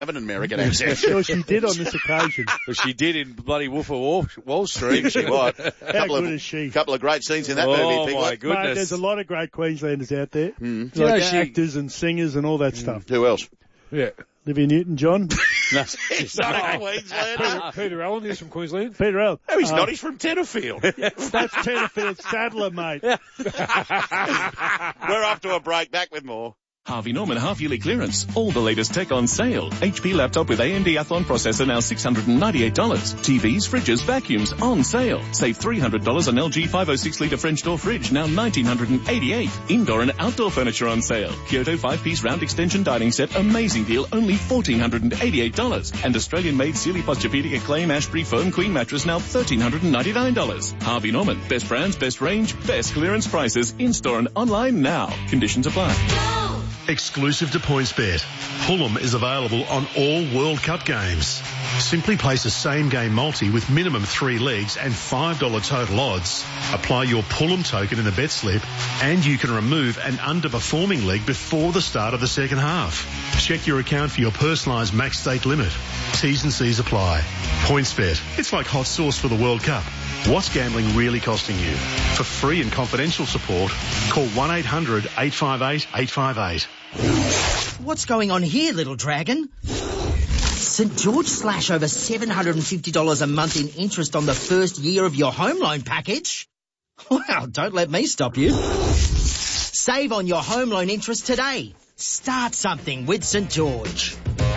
have an American accent. Sure, she did on this occasion. Well, she did in bloody Wolf of Wall Street. She was. How good is she? A couple of great scenes in that movie, Oh, Piglet. my goodness. Mate, there's a lot of great Queenslanders out there. Mm. Like Yeah, actors and singers and all that stuff. Who else? Yeah. Olivia Newton-John. No. He's not a Queenslander. Peter Allen is from Queensland. Peter Allen. Oh, he's not. He's from Tenterfield. That's Tenterfield Sadler, mate. We're off to a break. Back with more. Harvey Norman half-yearly clearance. All the latest tech on sale. HP laptop with AMD Athlon processor now $698. TVs, fridges, vacuums on sale. Save $300 on LG 506-litre French door fridge, now $1,988. Indoor and outdoor furniture on sale. Kyoto 5-piece round extension dining set, amazing deal, only $1,488. And Australian-made Sealy Posturepedic Acclaim Ashbury Foam Queen mattress, now $1,399. Harvey Norman. Best brands, best range, best clearance prices. In-store and online now. Conditions apply. Exclusive to PointsBet, Fulham is available on all World Cup games. Simply place a same-game multi with minimum 3 legs and $5 total odds. Apply your Fulham token in the bet slip and you can remove an underperforming leg before the start of the second half. Check your account for your personalised max stake limit. T's and C's apply. PointsBet, it's like hot sauce for the World Cup. What's gambling really costing you? For free and confidential support, call 1-800-858-858. What's going on here, little dragon? St. George slash over $750 a month in interest on the first year of your home loan package? Well, don't let me stop you. Save on your home loan interest today. Start something with St. George.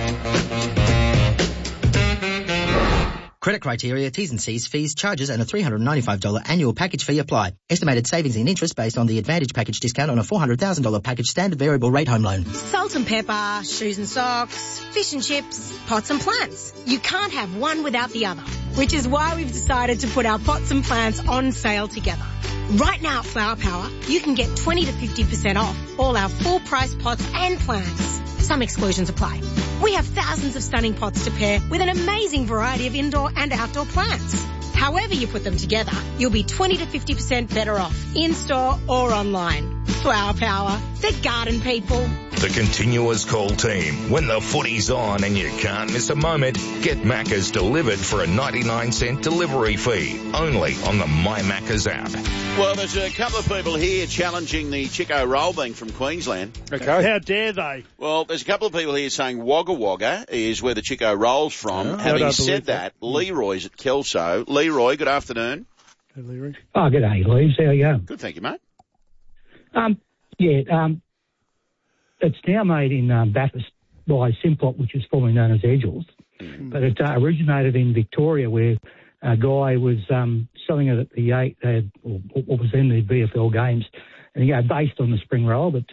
Credit criteria, T's and C's, fees, charges and a $395 annual package fee apply. Estimated savings in interest based on the Advantage package discount on a $400,000 package standard variable rate home loan. Salt and pepper, shoes and socks, fish and chips, pots and plants. You can't have one without the other, which is why we've decided to put our pots and plants on sale together. Right now at Flower Power, you can get 20 to 50% off all our full price pots and plants. Some exclusions apply. We have thousands of stunning pots to pair with an amazing variety of indoor and outdoor plants. However you put them together, you'll be 20 to 50% better off, in-store or online. Flower Power, the garden people. The continuous call team. When the footy's on and you can't miss a moment, get Macca's delivered for a 99-cent delivery fee. Only on the My Macca's app. Well, there's a couple of people here challenging the Chico roll being from Queensland. Okay. How dare they? Well, there's a couple of people here saying Wagga Wagga is where the Chico rolls from. Oh, Having said that, Leroy's at Kelso. Leroy, good afternoon. Hey, Leroy. Oh, g'day, Lees. How you going? Good, thank you, mate. It's now made in Bathurst by Simplot, which is formerly known as Edgels. But it originated in Victoria, where a guy was selling it at the what was then the VFL games, and based on the spring roll. But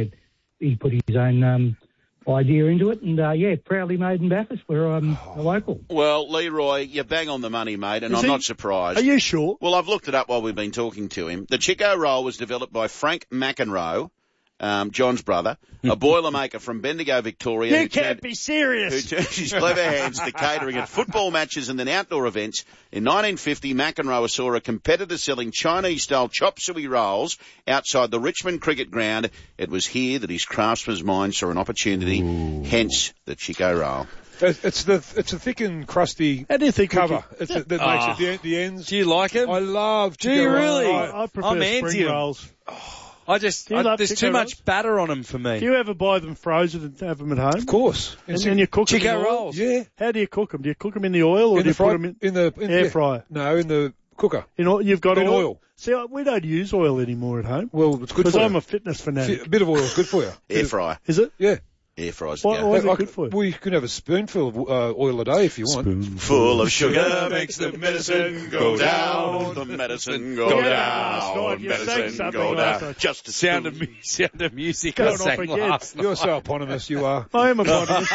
he put his own idea into it, and proudly made in Bathurst, where I'm a local. Well, Leroy, you're bang on the money, mate, and I'm not surprised. Are you sure? Well, I've looked it up while we've been talking to him. The Chico roll was developed by Frank McEnroe, John's brother, a Boilermaker from Bendigo, Victoria. You can't be serious. Who turned his clever hands to catering at football matches and then outdoor events. In 1950, McEnroe saw a competitor selling Chinese-style chop suey rolls outside the Richmond Cricket Ground. It was here that his craftsman's mind saw an opportunity, hence the Chico roll. It's a thick and crusty cover. That makes it the ends. Do you like it? I love Do you really? I prefer I'm spring anti 'em. rolls. There's too much batter on them for me. Do you ever buy them frozen and have them at home? Of course. And then you cook them in Chico the oil? rolls. Yeah. How do you cook them? Do you cook them in the oil or do you put them in the air fryer? No, in the cooker. You've got in oil. See, we don't use oil anymore at home. Well, it's good for you. Because I'm a fitness fanatic. A bit of oil is good for you. Air fryer. Is it? Yeah. Air fryers. Why is it good for you? Well, you can have a spoonful of oil a day if you want. Spoonful of sugar makes the medicine go down. The medicine go down. Medicine go down. Just a Sound of music. I Don't sang forget. last night. You're so eponymous, you are. I am a botanist.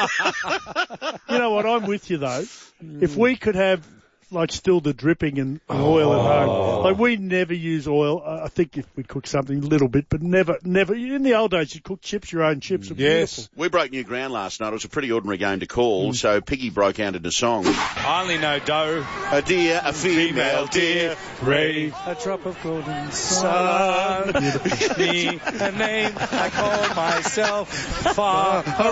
You know what? I'm with you, though. If we could have, still the dripping and oil at home. We never use oil. I think if we cook something a little bit, but never. In the old days, you cook chips, your own chips. Yes. We broke new ground last night. It was a pretty ordinary game to call, so Piggy broke out into song. I only know dough. A deer, a female deer, Ray, a drop of golden sun. Me, a name I call myself. Far